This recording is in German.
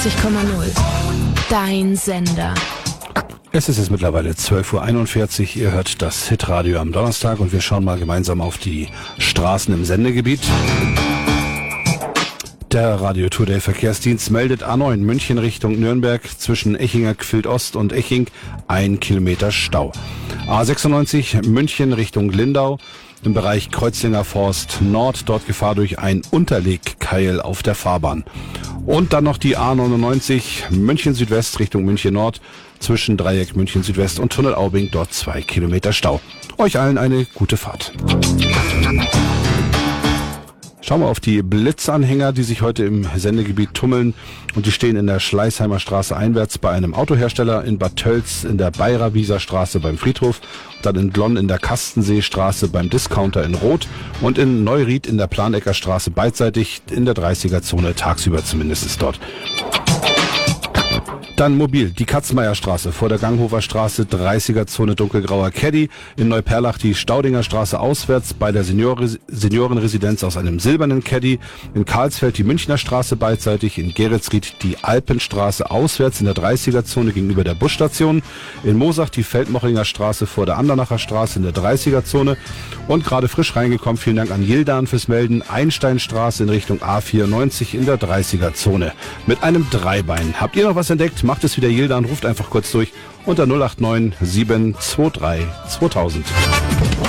Dein Sender. Es ist jetzt mittlerweile 12:41 Uhr. Ihr hört das Hitradio am Donnerstag und wir schauen mal gemeinsam auf die Straßen im Sendegebiet. Der Radio Today Verkehrsdienst meldet A9 München Richtung Nürnberg zwischen Echinger Gfild Ost und Eching 1 Kilometer Stau. A96 München Richtung Lindau im Bereich Kreuzlinger Forst Nord, dort Gefahr durch ein Unterlegkeil auf der Fahrbahn. Und dann noch die A99 München Südwest Richtung München Nord zwischen Dreieck München Südwest und Tunnel Aubing, dort 2 Kilometer Stau. Euch allen eine gute Fahrt. Schauen wir auf die Blitzanhänger, die sich heute im Sendegebiet tummeln. Und die stehen in der Schleißheimer Straße einwärts bei einem Autohersteller, in Bad Tölz in der Bayrer-Wieser Straße beim Friedhof, dann in Glonn in der Kastenseestraße beim Discounter in Roth und in Neuried in der Planecker Straße beidseitig in der 30er-Zone, tagsüber zumindest ist dort. Dann mobil, die Katzmeierstraße vor der Ganghofer Straße, 30er-Zone dunkelgrauer Caddy. In Neuperlach die Staudinger Straße auswärts bei der Seniorenresidenz aus einem silbernen Caddy. In Karlsfeld die Münchner Straße beidseitig. In Geretsried die Alpenstraße auswärts in der 30er-Zone gegenüber der Busstation. In Moosach die Feldmochinger Straße vor der Andernacher Straße in der 30er-Zone. Und gerade frisch reingekommen, vielen Dank an Jildan fürs Melden, Einsteinstraße in Richtung A94 in der 30er-Zone. Mit einem Dreibein. Habt ihr noch was entdeckt? Macht es wieder Jildan, ruft einfach kurz durch unter 089 723 2000.